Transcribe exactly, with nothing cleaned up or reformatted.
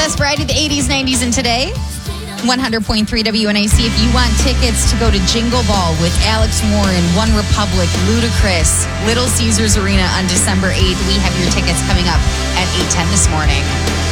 best variety of the eighties, nineties, and today. one hundred point three W N A C. If you want tickets to go to Jingle Ball with Alex Warren, One Republic, Ludacris, Little Caesars Arena on December eighth, we have your tickets coming up at eight ten this morning.